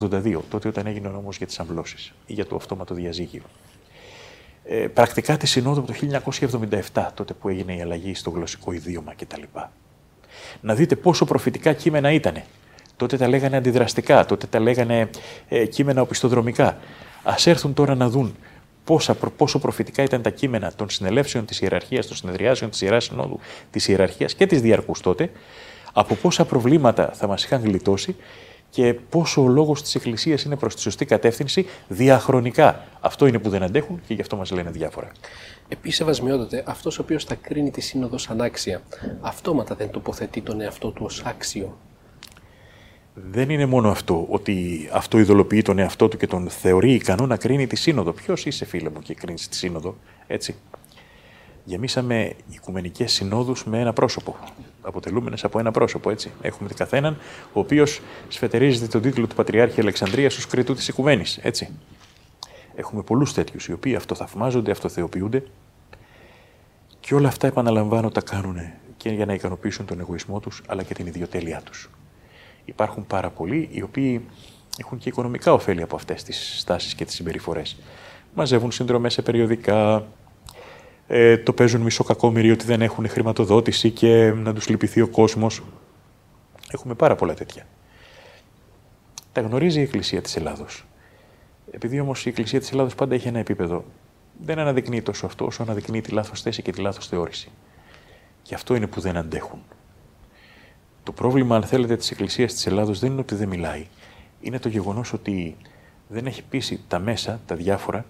1982, τότε όταν έγινε ο νόμος για τις αμβλώσεις ή για το αυτόματο διαζύγιο. Πρακτικά τη Συνόδου από το 1977, τότε που έγινε η αλλαγή στο γλωσσικό ιδίωμα κτλ. Να δείτε πόσο προφητικά κείμενα ήτανε. Τότε τα λέγανε αντιδραστικά, τότε τα λέγανε κείμενα οπισθοδρομικά. Ας έρθουν τώρα να δουν πόσο προφητικά ήταν τα κείμενα των συνελεύσεων της ιεραρχίας, των συνεδριάσεων της Ιεράς Συνόδου, της ιεραρχίας και της διαρκούς τότε, από πόσα προβλήματα θα μας είχαν γλιτώσει και πόσο ο λόγος της Εκκλησίας είναι προς τη σωστή κατεύθυνση διαχρονικά. Αυτό είναι που δεν αντέχουν και γι' αυτό μας λένε διάφορα. Επίσης, Σεβασμιότατε, αυτός ο οποίος θα κρίνει τη Σύνοδο σαν άξια, αυτόματα δεν τοποθετεί τον εαυτό του ως άξιο. Δεν είναι μόνο αυτό, ότι αυτό ειδωλοποιεί τον εαυτό του και τον θεωρεί ικανό να κρίνει τη Σύνοδο. Ποιος είσαι, φίλε μου, και κρίνεις τη Σύνοδο, έτσι. Γεμίσαμε οικουμενικές συνόδους με ένα πρόσωπο, αποτελούμενες από ένα πρόσωπο, έτσι. Έχουμε καθέναν, ο οποίος σφετερίζεται τον τίτλο του Πατριάρχη Αλεξανδρίας ως κριτού της οικουμένης, έτσι. Έχουμε πολλούς τέτοιους, οι οποίοι αυτοθαυμάζονται, αυτοθεοποιούνται και όλα αυτά, επαναλαμβάνω, τα κάνουν και για να ικανοποιήσουν τον εγωισμό τους, αλλά και την ιδιοτέλειά τους. Υπάρχουν πάρα πολλοί οι οποίοι έχουν και οικονομικά ωφέλη από αυτές τις στάσεις και τις συμπεριφορές. Μαζεύουν συνδρομές σε περιοδικά, το παίζουν μισοκακόμοιροι ότι δεν έχουν χρηματοδότηση και να τους λυπηθεί ο κόσμος. Έχουμε πάρα πολλά τέτοια. Τα γνωρίζει η Εκκλησία της Ελλάδος. Επειδή όμως η Εκκλησία της Ελλάδος πάντα έχει ένα επίπεδο, δεν αναδεικνύει τόσο αυτό όσο αναδεικνύει τη λάθος θέση και τη λάθος θεώρηση. Και αυτό είναι που δεν αντέχουν. Το πρόβλημα, αν θέλετε, της Εκκλησίας της Ελλάδος δεν είναι ότι δεν μιλάει. Είναι το γεγονός ότι δεν έχει πείσει τα μέσα, τα διάφορα,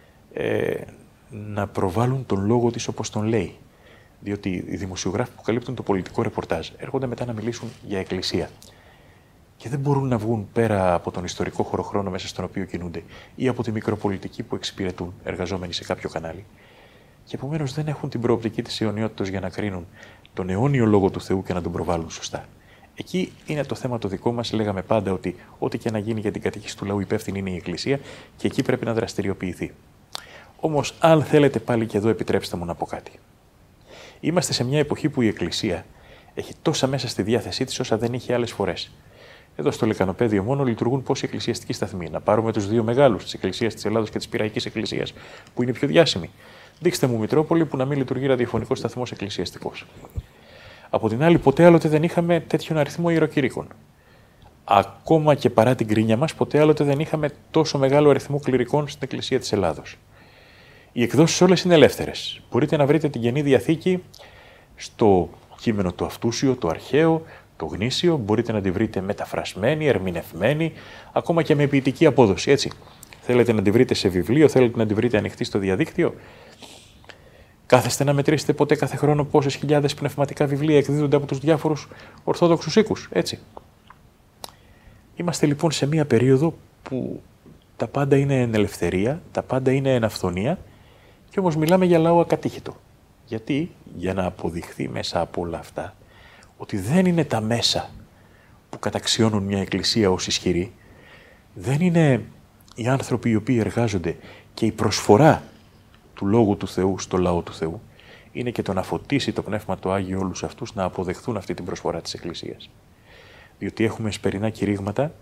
να προβάλλουν τον λόγο της όπως τον λέει. Διότι οι δημοσιογράφοι που καλύπτουν το πολιτικό ρεπορτάζ έρχονται μετά να μιλήσουν για Εκκλησία. Και δεν μπορούν να βγουν πέρα από τον ιστορικό χωροχρόνο μέσα στον οποίο κινούνται ή από τη μικροπολιτική που εξυπηρετούν εργαζόμενοι σε κάποιο κανάλι. Και επομένως δεν έχουν την προοπτική της αιωνιότητας για να κρίνουν τον αιώνιο λόγο του Θεού και να τον προβάλλουν σωστά. Εκεί είναι το θέμα το δικό μας. Λέγαμε πάντα ότι ό,τι και να γίνει για την κατοίκηση του λαού υπεύθυνη είναι η Εκκλησία και εκεί πρέπει να δραστηριοποιηθεί. Όμως, αν θέλετε πάλι και εδώ, επιτρέψτε μου να πω κάτι. Είμαστε σε μια εποχή που η Εκκλησία έχει τόσα μέσα στη διάθεσή της όσα δεν είχε άλλες φορές. Εδώ στο Λεκανοπαίδιο μόνο λειτουργούν πόσοι εκκλησιαστικοί σταθμοί. Να πάρουμε τους δύο μεγάλους, της Εκκλησίας της Ελλάδος και της Πυραϊκής Εκκλησίας, που είναι πιο διάσημοι. Δείξτε μου Μητρόπολη που να μην λειτουργεί ραδιοφωνικός σταθμός εκκλησιαστικός. Από την άλλη, ποτέ άλλοτε δεν είχαμε τέτοιον αριθμό ιεροκηρύκων. Ακόμα και παρά την κρίνια μας, ποτέ άλλοτε δεν είχαμε τόσο μεγάλο αριθμό κληρικών στην Εκκλησία της Ελλάδος. Οι εκδόσεις όλες είναι ελεύθερες. Μπορείτε να βρείτε την Καινή Διαθήκη στο κείμενο το αυτούσιο, το αρχαίο, το γνήσιο. Μπορείτε να τη βρείτε μεταφρασμένη, ερμηνευμένη, ακόμα και με ποιητική απόδοση. Έτσι. Θέλετε να τη βρείτε σε βιβλίο, θέλετε να τη βρείτε ανοιχτή στο διαδίκτυο. Κάθεστε να μετρήσετε ποτέ κάθε χρόνο πόσες χιλιάδες πνευματικά βιβλία εκδίδονται από τους διάφορους ορθόδοξους οίκους. Έτσι. Είμαστε λοιπόν σε μία περίοδο που τα πάντα είναι εν ελευθερία, τα πάντα είναι εν αυθονία και όμως μιλάμε για λαό ακατήχητο. Γιατί? Για να αποδειχθεί μέσα από όλα αυτά ότι δεν είναι τα μέσα που καταξιώνουν μια εκκλησία ως ισχυρή, δεν είναι οι άνθρωποι οι οποίοι εργάζονται και η προσφορά του Λόγου του Θεού στο λαό του Θεού, είναι και το να φωτίσει το Πνεύμα το Άγιο όλους αυτούς να αποδεχθούν αυτή την προσφορά της Εκκλησίας. Διότι έχουμε εσπερινά κηρύγματα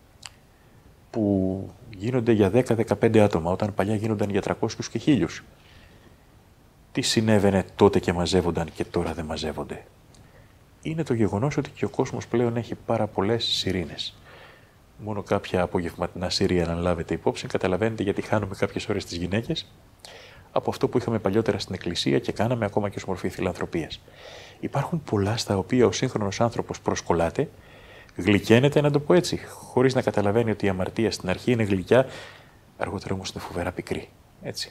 που γίνονται για 10-15 άτομα, όταν παλιά γίνονταν για 300 και 1000. Τι συνέβαινε τότε και μαζεύονταν και τώρα δεν μαζεύονται? Είναι το γεγονός ότι και ο κόσμος πλέον έχει πάρα πολλές σιρήνες. Μόνο κάποια απογευματινά σύρια, αν λάβετε υπόψη, καταλαβαίνετε γιατί χάνουμε κάποιες ώρες τις γυναίκες από αυτό που είχαμε παλιότερα στην Εκκλησία και κάναμε ακόμα και ως μορφή φιλανθρωπίας. Υπάρχουν πολλά στα οποία ο σύγχρονος άνθρωπος προσκολάται, γλυκαίνεται, να το πω έτσι, χωρίς να καταλαβαίνει ότι η αμαρτία στην αρχή είναι γλυκιά, αργότερα όμως είναι φοβερά πικρή. Έτσι.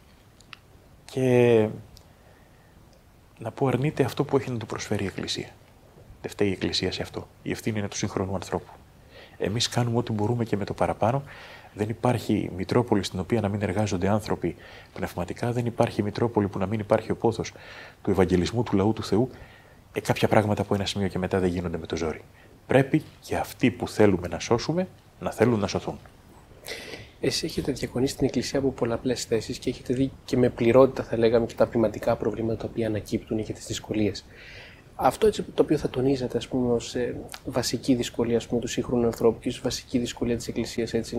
Και να πω, αρνείται αυτό που έχει να του προσφέρει η Εκκλησία. Δεν φταίει η Εκκλησία σε αυτό. Η ευθύνη είναι του σύγχρονου ανθρώπου. Εμείς κάνουμε ό,τι μπορούμε και με το παραπάνω. Δεν υπάρχει Μητρόπολη στην οποία να μην εργάζονται άνθρωποι πνευματικά. Δεν υπάρχει Μητρόπολη που να μην υπάρχει ο πόθος του Ευαγγελισμού του λαού του Θεού. Κάποια πράγματα από ένα σημείο και μετά δεν γίνονται με το ζόρι. Πρέπει και αυτοί που θέλουμε να σώσουμε να θέλουν να σωθούν. Εσείς έχετε διακονήσει την Εκκλησία από πολλαπλές θέσεις και έχετε δει και με πληρότητα, θα λέγαμε, και τα πνευματικά προβλήματα τα οποία ανακύπτουν, έχετε τις δυσκολίες. Αυτό έτσι το οποίο θα τονίζεται, ας πούμε, ως βασική δυσκολία, ας πούμε, του σύγχρονου ανθρώπου και ως βασική δυσκολία της Εκκλησίας, έτσι,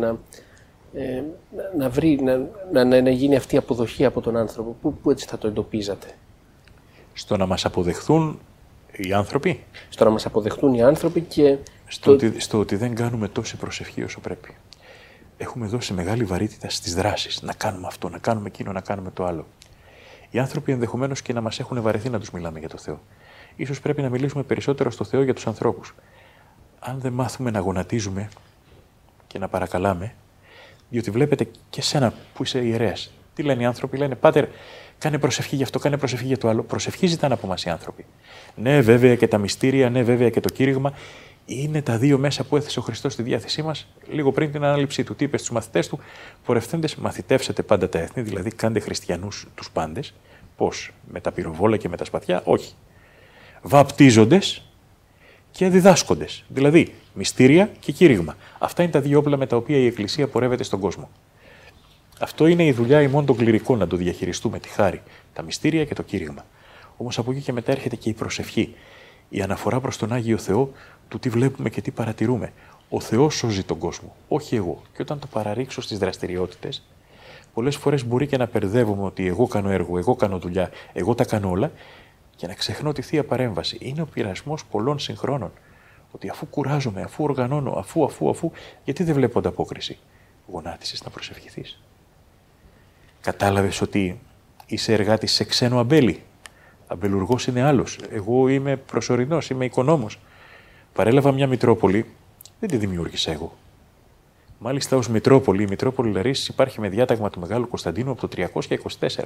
να γίνει αυτή η αποδοχή από τον άνθρωπο, πού έτσι θα το εντοπίζατε? Στο να μας αποδεχθούν οι άνθρωποι. Στο να μας αποδεχτούν οι άνθρωποι και... Στο ότι δεν κάνουμε τόση προσευχή όσο πρέπει. Έχουμε δώσει μεγάλη βαρύτητα στις δράσεις. Να κάνουμε αυτό, να κάνουμε εκείνο, να κάνουμε το άλλο. Οι άνθρωποι ενδεχομένως και να μας έχουν βαρεθεί να τους μιλάμε για το Θεό. Ίσως πρέπει να μιλήσουμε περισσότερο στο Θεό για τους ανθρώπους. Αν δεν μάθουμε να γονατίζουμε και να παρακαλάμε, διότι βλέπετε και σένα που είσαι ιερέας, τι λένε οι άνθρωποι, λένε Πάτερ, κάνε προσευχή για αυτό, κάνε προσευχή για το άλλο. Προσευχή ζητάνε από εμάς οι άνθρωποι. Ναι, βέβαια και τα μυστήρια, ναι, βέβαια και το κήρυγμα. Είναι τα δύο μέσα που έθεσε ο Χριστός στη διάθεσή μας λίγο πριν την ανάληψή του. Τι είπε στους μαθητές του, πορευθέντες, μαθητεύσετε πάντα τα έθνη, δηλαδή κάντε χριστιανούς τους πάντες. Πώς, με τα πυροβόλα και με τα σπαθιά, όχι. Βαπτίζοντες και διδάσκοντες, δηλαδή μυστήρια και κήρυγμα. Αυτά είναι τα δύο όπλα με τα οποία η Εκκλησία πορεύεται στον κόσμο. Αυτό είναι η δουλειά ημών των κληρικών, να το διαχειριστούμε τη χάρη, τα μυστήρια και το κήρυγμα. Όμως από εκεί και μετά έρχεται και η προσευχή. Η αναφορά προς τον Άγιο Θεό, του τι βλέπουμε και τι παρατηρούμε. Ο Θεός σώζει τον κόσμο, όχι εγώ. Και όταν το παραρρίξω στις δραστηριότητες, πολλές φορές μπορεί και να μπερδεύομαι ότι εγώ κάνω έργο, εγώ κάνω δουλειά, εγώ τα κάνω όλα και να ξεχνώ τη Θεία Παρέμβαση. Είναι ο πειρασμός πολλών συγχρόνων. Ότι αφού κουράζομαι, αφού οργανώνω, αφού, γιατί δεν βλέπω ανταπόκριση. Γονάτισες να προσευχηθείς. Κατάλαβες ότι είσαι εργάτης σε ξένο αμπέλι. Αμπελουργός είναι άλλος. Εγώ είμαι προσωρινός, είμαι οικονόμος. Παρέλαβα μια Μητρόπολη, δεν τη δημιούργησα εγώ. Μάλιστα ως Μητρόπολη, η Μητρόπολη Λαρίσης υπάρχει με διάταγμα του Μεγάλου Κωνσταντίνου από το 324.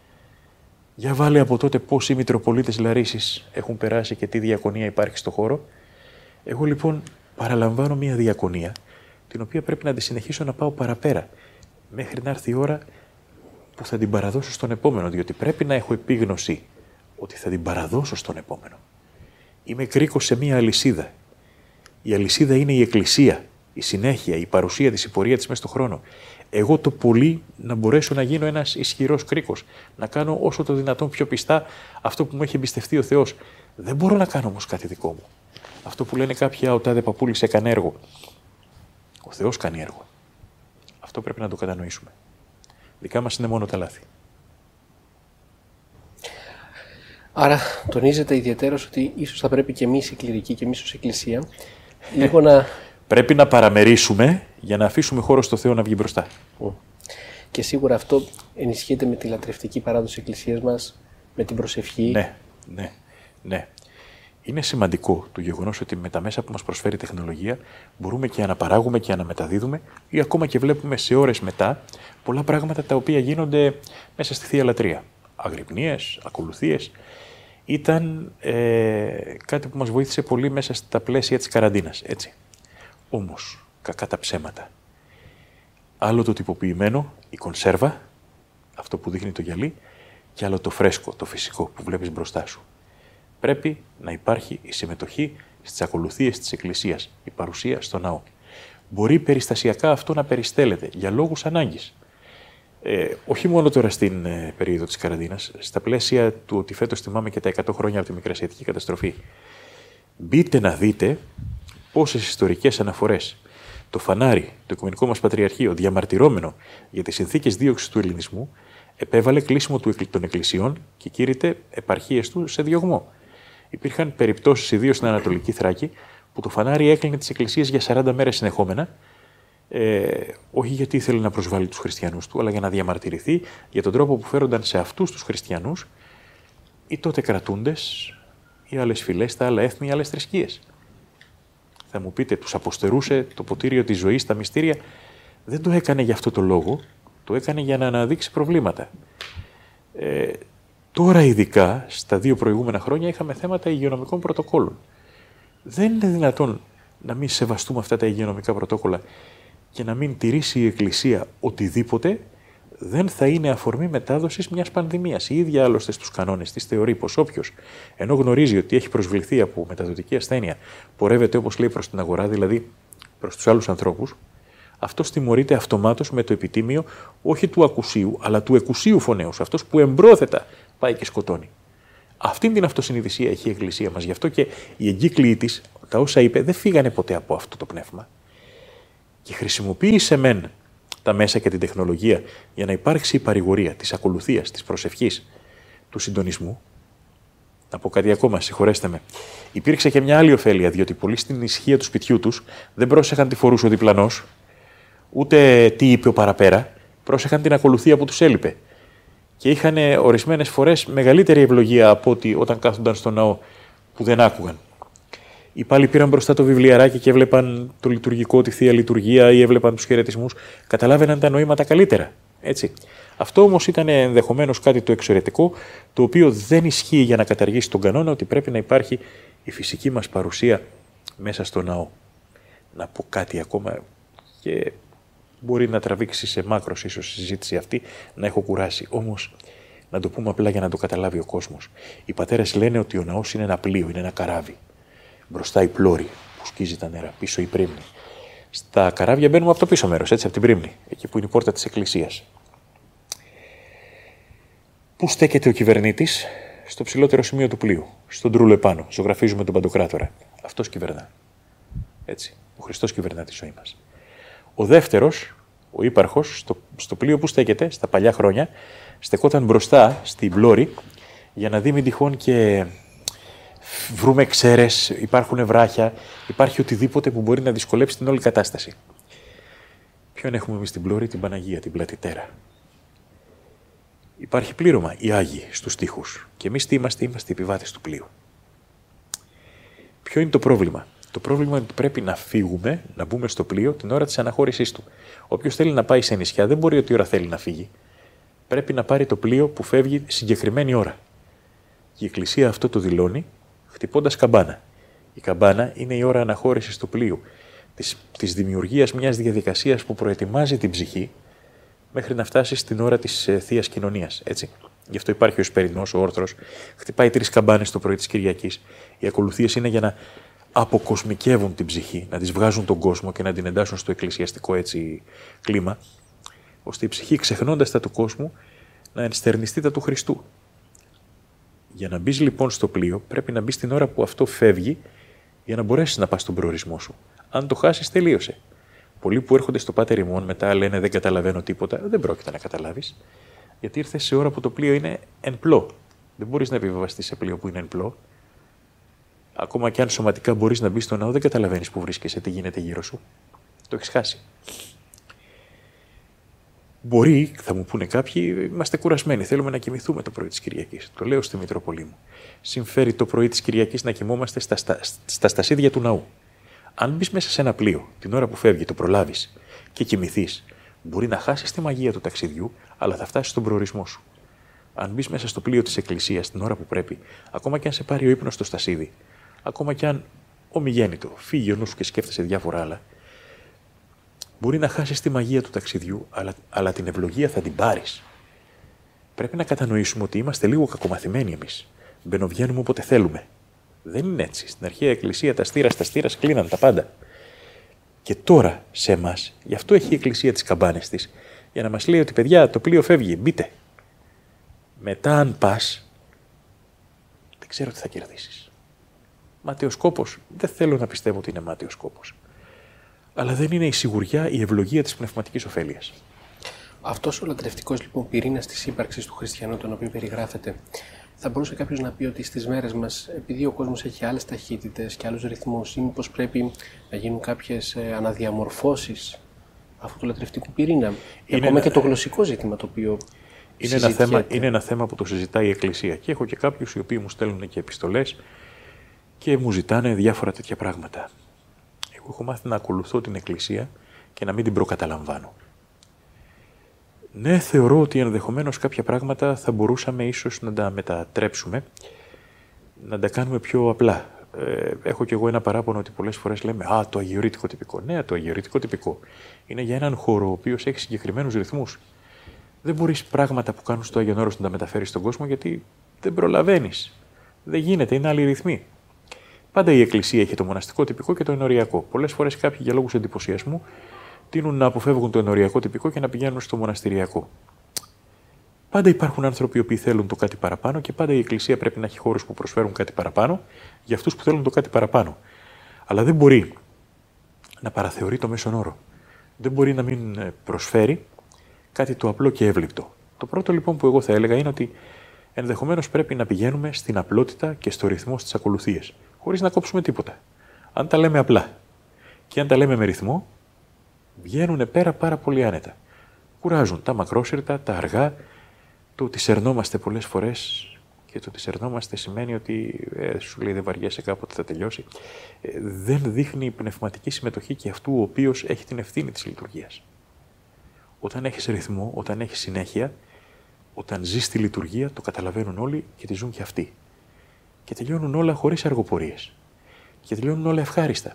Για βάλε από τότε πόσοι Μητροπολίτες Λαρίσης έχουν περάσει και τι διακονία υπάρχει στο χώρο. Εγώ λοιπόν παραλαμβάνω μια διακονία, την οποία πρέπει να τη συνεχίσω να πάω παραπέρα, μέχρι να έρθει η ώρα που θα την παραδώσω στον επόμενο, διότι πρέπει να έχω επίγνωση ότι θα την παραδώσω στον επόμενο. Είμαι κρίκος σε μια αλυσίδα. Η αλυσίδα είναι η Εκκλησία, η συνέχεια, η παρουσία της, η πορεία της μέσα στον χρόνο. Εγώ το πολύ να μπορέσω να γίνω ένας ισχυρός κρίκος, να κάνω όσο το δυνατόν πιο πιστά αυτό που μου έχει εμπιστευτεί ο Θεός. Δεν μπορώ να κάνω όμως κάτι δικό μου. Αυτό που λένε κάποιοι, ο τάδε παππούλης έκανε έργο. Ο Θεός κάνει έργο. Αυτό πρέπει να το κατανοήσουμε. Δικά μας είναι μόνο τα λάθη. Άρα τονίζεται ιδιαιτέρως ότι ίσως θα πρέπει και εμείς οι κληρικοί και εμείς ως Εκκλησία λίγο να... Πρέπει να παραμερίσουμε για να αφήσουμε χώρο στο Θεό να βγει μπροστά. Και σίγουρα αυτό ενισχύεται με τη λατρευτική παράδοση της Εκκλησίας μας, με την προσευχή. Ναι. Είναι σημαντικό το γεγονός ότι με τα μέσα που μας προσφέρει η τεχνολογία μπορούμε και να παράγουμε και να μεταδίδουμε ή ακόμα και βλέπουμε σε ώρες μετά πολλά πράγματα τα οποία γίνονται μέσα στη Θεία Λατρεία. Αγρυπνίες, ακολουθίες. Ήταν κάτι που μας βοήθησε πολύ μέσα στα πλαίσια της καραντίνας, έτσι. Όμως, κακά τα ψέματα. Άλλο το τυποποιημένο, η κονσέρβα, αυτό που δείχνει το γυαλί, και άλλο το φρέσκο, το φυσικό που βλέπεις μπροστά σου. Πρέπει να υπάρχει η συμμετοχή στις ακολουθίες της Εκκλησίας, η παρουσία στο ναό. Μπορεί περιστασιακά αυτό να περιστέλλεται για λόγους ανάγκης. Όχι μόνο τώρα στην περίοδο της καραντίνας, στα πλαίσια του ότι φέτος τιμάμε και τα 100 χρόνια από τη Μικρασιατική καταστροφή. Μπείτε να δείτε πόσες ιστορικές αναφορές το φανάρι, το Οικουμενικό μας Πατριαρχείο, διαμαρτυρώμενο για τις συνθήκες δίωξης του ελληνισμού, επέβαλε κλείσιμο των εκκλησιών και κήρυτε επαρχίες του σε διωγμό. Υπήρχαν περιπτώσεις, ιδίως στην Ανατολική Θράκη, που το φανάρι έκλεινε τις εκκλησίες για 40 μέρες συνεχόμενα, όχι γιατί ήθελε να προσβάλλει τους χριστιανούς του, αλλά για να διαμαρτυρηθεί για τον τρόπο που φέρονταν σε αυτούς τους χριστιανούς οι τότε κρατούντες, οι άλλες φυλές, τα άλλα έθνη, οι άλλες θρησκείες. Θα μου πείτε, τους αποστερούσε το ποτήριο της ζωής, τα μυστήρια. Δεν το έκανε για αυτό το λόγο, το έκανε για να αναδείξει προβλήματα. Τώρα ειδικά, στα 2 προηγούμενα χρόνια, είχαμε θέματα υγειονομικών πρωτοκόλων. Δεν είναι δυνατόν να μην σεβαστούμε αυτά τα υγειονομικά πρωτόκολλα και να μην τηρήσει η Εκκλησία οτιδήποτε δεν θα είναι αφορμή μετάδοσης μιας πανδημίας. Η ίδια άλλωστε στους κανόνες της θεωρεί πως όποιος, ενώ γνωρίζει ότι έχει προσβληθεί από μεταδοτική ασθένεια, πορεύεται όπως λέει προς την αγορά, δηλαδή προς τους άλλους ανθρώπους, αυτός τιμωρείται αυτομάτως με το επιτίμιο όχι του ακουσίου, αλλά του εκουσίου φωνέως. Αυτός που εμπρόθετα πάει και σκοτώνει. Αυτήν την αυτοσυνειδησία έχει η Εκκλησία μας. Γι' αυτό και οι εγκύκλοι της, τα όσα είπε, δεν φύγανε ποτέ από αυτό το πνεύμα. Και χρησιμοποίησε μεν τα μέσα και την τεχνολογία για να υπάρξει η παρηγορία της ακολουθίας, της προσευχής, του συντονισμού. Να πω κάτι ακόμα, συγχωρέστε με. Υπήρξε και μια άλλη ωφέλεια, διότι πολλοί στην ησυχία του σπιτιού τους δεν πρόσεχαν τι φορούσε ο διπλανός, ούτε τι είπε ο παραπέρα, πρόσεχαν την ακολουθία που τους έλειπε. Και είχαν ορισμένες φορές μεγαλύτερη ευλογία από ότι όταν κάθονταν στο ναό που δεν άκουγαν. Οι πάλι πήραν μπροστά το βιβλιαράκι και έβλεπαν το λειτουργικό, τη θεία λειτουργία ή έβλεπαν τους χαιρετισμούς, καταλάβαιναν τα νοήματα καλύτερα. Έτσι. Αυτό όμως ήταν ενδεχομένως κάτι το εξαιρετικό, το οποίο δεν ισχύει για να καταργήσει τον κανόνα ότι πρέπει να υπάρχει η φυσική μας παρουσία μέσα στο ναό. Να πω κάτι ακόμα και μπορεί να τραβήξει σε μάκρος ίσως η συζήτηση αυτή, να έχω κουράσει. Όμως, να το πούμε απλά για να το καταλάβει ο κόσμος. Οι πατέρες λένε ότι ο ναός είναι ένα πλοίο, είναι ένα καράβι. Μπροστά η πλώρη που σκίζει τα νερά, πίσω η πρίμνη. Στα καράβια μπαίνουμε από το πίσω μέρος, έτσι, από την πρίμνη, εκεί που είναι η πόρτα της εκκλησίας. Πού στέκεται ο κυβερνήτης? Στο ψηλότερο σημείο του πλοίου, στον τρούλο επάνω. Ζωγραφίζουμε τον Παντοκράτορα. Αυτός κυβερνά. Έτσι. Ο Χριστός κυβερνά τη ζωή μας. Ο δεύτερος, ο ύπαρχος, στο πλοίο που στέκεται, στα παλιά χρόνια, στεκόταν μπροστά στην πλώρη για να δει μην τυχόν και βρούμε ξέρες, υπάρχουν βράχια, υπάρχει οτιδήποτε που μπορεί να δυσκολέψει την όλη κατάσταση. Ποιον έχουμε εμείς στην πλώρη? Την Παναγία, την πλατητέρα. Υπάρχει πλήρωμα, οι Άγιοι, στους τοίχους. Και εμείς τι είμαστε? Είμαστε οι επιβάτες του πλοίου. Ποιο είναι το πρόβλημα? Το πρόβλημα είναι ότι πρέπει να φύγουμε, να μπούμε στο πλοίο την ώρα της αναχώρησής του. Όποιος θέλει να πάει σε νησιά δεν μπορεί ό,τι ώρα θέλει να φύγει. Πρέπει να πάρει το πλοίο που φεύγει συγκεκριμένη ώρα. Η Εκκλησία αυτό το δηλώνει χτυπώντας καμπάνα. Η καμπάνα είναι η ώρα αναχώρησης του πλοίου, της δημιουργίας μιας διαδικασίας που προετοιμάζει την ψυχή μέχρι να φτάσει στην ώρα της Θείας Κοινωνίας. Έτσι. Γι' αυτό υπάρχει ο Εσπερινός, ο όρθρος, χτυπάει 3 καμπάνες το πρωί της Κυριακής. Οι ακολουθίες είναι για να αποκοσμικεύουν την ψυχή, να της βγάζουν τον κόσμο και να την εντάσσουν στο εκκλησιαστικό έτσι κλίμα, ώστε η ψυχή, ξεχνώντας τα του κόσμου, να ενστερνιστεί τα του Χριστού. Για να μπει λοιπόν στο πλοίο, πρέπει να μπει την ώρα που αυτό φεύγει, για να μπορέσεις να πας στον προορισμό σου. Αν το χάσεις, τελείωσε. Πολλοί που έρχονται στο Πάτερ ημών μετά λένε δεν καταλαβαίνω τίποτα. Δεν πρόκειται να καταλάβεις, γιατί ήρθες σε ώρα που το πλοίο είναι εν πλώ. Δεν μπορείς να επιβιβαστείς σε πλοίο που είναι εν πλώ. Ακόμα και αν σωματικά μπορείς να μπεις στο ναό, δεν καταλαβαίνεις που βρίσκεσαι, τι γίνεται γύρω σου. Το έχεις χάσει. Μπορεί, θα μου πούνε κάποιοι, είμαστε κουρασμένοι. Θέλουμε να κοιμηθούμε το πρωί της Κυριακής. Το λέω στη Μητρόπολη μου. Συμφέρει το πρωί της Κυριακής να κοιμόμαστε στα στασίδια του ναού. Αν μπεις μέσα σε ένα πλοίο την ώρα που φεύγει, το προλάβεις και κοιμηθείς, μπορεί να χάσεις τη μαγεία του ταξιδιού, αλλά θα φτάσεις στον προορισμό σου. Αν μπεις μέσα στο πλοίο της Εκκλησίας την ώρα που πρέπει, ακόμα και αν σε πάρει ο ύπνος στο στασίδι, ακόμα και αν ομιγέννητο φύγει ο νους σου και σκέφτεσαι διάφορα άλλα, μπορεί να χάσεις τη μαγεία του ταξιδιού, αλλά την ευλογία θα την πάρεις. Πρέπει να κατανοήσουμε ότι είμαστε λίγο κακομαθημένοι εμείς. Μπαινοβγαίνουμε όποτε θέλουμε. Δεν είναι έτσι. Στην αρχαία Εκκλησία τα στήρας κλείναν τα πάντα. Και τώρα σε εμάς, γι' αυτό έχει η Εκκλησία τις καμπάνες της, για να μας λέει ότι παιδιά, το πλοίο φεύγει, μπείτε. Μετά, αν πας, δεν ξέρω τι θα κερδίσεις. Μάταιος κόπος, δεν θέλω να πιστεύω ότι είναι μάταιος κόπος. Αλλά δεν είναι η σιγουριά, η ευλογία της πνευματικής ωφέλειας. Αυτός ο λατρευτικός λοιπόν πυρήνας της ύπαρξης του χριστιανού, τον οποίο περιγράφεται, θα μπορούσε κάποιος να πει ότι στις μέρες μας, επειδή ο κόσμος έχει άλλες ταχύτητες και άλλους ρυθμούς, ή μήπως πρέπει να γίνουν κάποιες αναδιαμορφώσεις αυτού του λατρευτικού πυρήνα, ή ακόμα και το γλωσσικό ζήτημα το οποίο είναι ένα θέμα που το συζητάει η Εκκλησία. Και έχω και κάποιους οι οποίοι μου στέλνουν και επιστολές και μου ζητάνε διάφορα τέτοια πράγματα. Εγώ έχω μάθει να ακολουθώ την Εκκλησία και να μην την προκαταλαμβάνω. Ναι, θεωρώ ότι ενδεχομένως κάποια πράγματα θα μπορούσαμε ίσως να τα μετατρέψουμε, να τα κάνουμε πιο απλά. Έχω κι εγώ ένα παράπονο ότι πολλές φορές λέμε «Α, το αγιορείτικο τυπικό». Ναι, το αγιορείτικο τυπικό είναι για έναν χώρο ο οποίος έχει συγκεκριμένους ρυθμούς. Δεν μπορείς πράγματα που κάνουν στο Άγιον Όρος να τα μεταφέρεις στον κόσμο, γιατί δεν προλαβαίνεις. Δεν γίνεται, είναι άλλοι ρυθμοί. Πάντα η Εκκλησία έχει το μοναστικό τυπικό και το ενοριακό. Πολλές φορές κάποιοι για λόγους εντυπωσιασμού τείνουν να αποφεύγουν το ενοριακό τυπικό και να πηγαίνουν στο μοναστηριακό. Πάντα υπάρχουν άνθρωποι οι οποίοι θέλουν το κάτι παραπάνω και πάντα η Εκκλησία πρέπει να έχει χώρους που προσφέρουν κάτι παραπάνω για αυτούς που θέλουν το κάτι παραπάνω. Αλλά δεν μπορεί να παραθεωρεί το μέσον όρο. Δεν μπορεί να μην προσφέρει κάτι το απλό και εύληπτο. Το πρώτο λοιπόν που εγώ θα έλεγα είναι ότι ενδεχομένως πρέπει να πηγαίνουμε στην απλότητα και στο ρυθμό στις ακολουθίες, χωρίς να κόψουμε τίποτα. Αν τα λέμε απλά και αν τα λέμε με ρυθμό, βγαίνουν πέρα πάρα πολύ άνετα. Κουράζουν τα μακρόσυρτα, τα αργά, το ότι σερνόμαστε πολλές φορές. Και το ότι σερνόμαστε σημαίνει ότι σου λέει δεν βαριέσαι, κάποτε θα τελειώσει. Δεν δείχνει πνευματική συμμετοχή και αυτού ο οποίος έχει την ευθύνη της λειτουργίας. Όταν έχεις ρυθμό, όταν έχεις συνέχεια, όταν ζεις τη λειτουργία, το καταλαβαίνουν όλοι και τη ζουν και αυτοί. Και τελειώνουν όλα χωρίς αργοπορίες. Και τελειώνουν όλα ευχάριστα.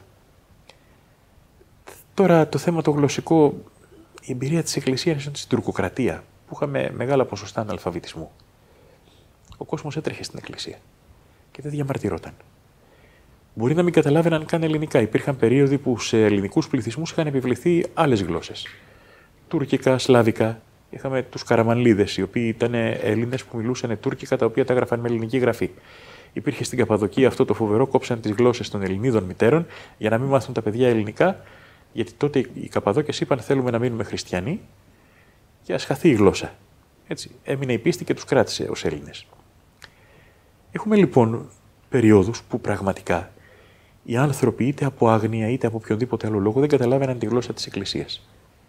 Τώρα το θέμα το γλωσσικό, η εμπειρία της Εκκλησίας είναι στην τουρκοκρατία, που είχαμε μεγάλα ποσοστά αναλφαβητισμού. Ο κόσμος έτρεχε στην Εκκλησία και δεν διαμαρτυρόταν. Μπορεί να μην καταλάβαιναν καν ελληνικά. Υπήρχαν περίοδοι που σε ελληνικούς πληθυσμούς είχαν επιβληθεί άλλες γλώσσες. Τουρκικά, σλάβικα. Είχαμε τους Καραμανλίδες, οι οποίοι ήταν Έλληνες που μιλούσαν τουρκικά, τα οποία τα έγραφαν με ελληνική γραφή. Υπήρχε στην Καπαδοκία αυτό το φοβερό, κόψαν τις γλώσσες των Ελληνίδων μητέρων για να μην μάθουν τα παιδιά ελληνικά, γιατί τότε οι Καπαδόκες είπαν: θέλουμε να μείνουμε χριστιανοί και ας χαθεί η γλώσσα. Έτσι, έμεινε η πίστη και τους κράτησε ως Έλληνες. Έχουμε λοιπόν περιόδους που πραγματικά οι άνθρωποι είτε από άγνοια είτε από οποιονδήποτε άλλο λόγο δεν καταλάβαιναν τη γλώσσα της Εκκλησίας.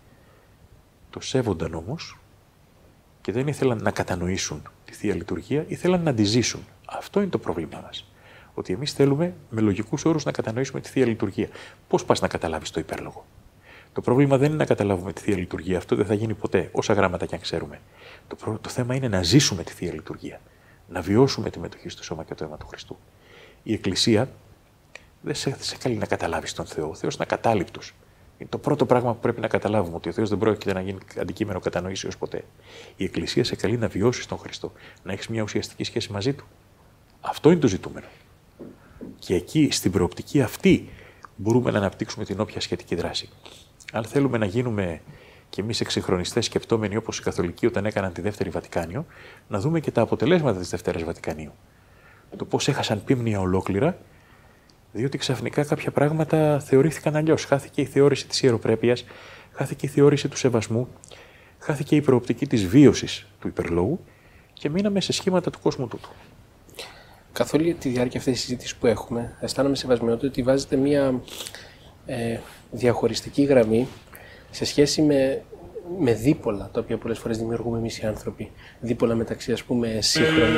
Το σέβονταν όμως και δεν ήθελαν να κατανοήσουν τη Θεία Λειτουργία, ήθελαν να τη ζήσουν. Αυτό είναι το πρόβλημά μας. Ότι εμείς θέλουμε με λογικούς όρους να κατανοήσουμε τη Θεία Λειτουργία. Πώς πας να καταλάβεις το υπέρλογο? Το πρόβλημα δεν είναι να καταλάβουμε τη Θεία Λειτουργία. Αυτό δεν θα γίνει ποτέ, όσα γράμματα κι αν ξέρουμε. Το θέμα είναι να ζήσουμε τη Θεία Λειτουργία. Να βιώσουμε τη μετοχή στο σώμα και το αίμα του Χριστού. Η Εκκλησία δεν σε καλεί να καταλάβεις τον Θεό. Ο Θεός είναι ακατάληπτος. Είναι το πρώτο πράγμα που πρέπει να καταλάβουμε, ότι ο Θεός δεν πρόκειται να γίνει αντικείμενο κατανοήσεως ποτέ. Η Εκκλησία σε καλεί να βιώσεις τον Χριστό, να έχεις μια ουσιαστική σχέση μαζί του. Αυτό είναι το ζητούμενο. Και εκεί, στην προοπτική αυτή, μπορούμε να αναπτύξουμε την όποια σχετική δράση. Αν θέλουμε να γίνουμε κι εμείς εξυγχρονιστές σκεπτόμενοι όπως οι Καθολικοί όταν έκαναν τη Δεύτερη Βατικάνιο, να δούμε και τα αποτελέσματα της Δευτέρας Βατικανίου. Το πώς έχασαν πίμνια ολόκληρα, διότι ξαφνικά κάποια πράγματα θεωρήθηκαν αλλιώς. Χάθηκε η θεώρηση της ιεροπρέπειας, χάθηκε η θεώρηση του σεβασμού, χάθηκε η προοπτική της βίωσης του υπερλόγου και μείναμε σε σχήματα του κόσμου τούτου. Καθ' όλη τη διάρκεια αυτής της συζήτησης που έχουμε, αισθάνομαι σεβασμιότητα ότι βάζετε μια διαχωριστική γραμμή σε σχέση με δίπολα, τα οποία πολλές φορές δημιουργούμε εμείς οι άνθρωποι. Δίπολα μεταξύ, ας πούμε, σύγχρονης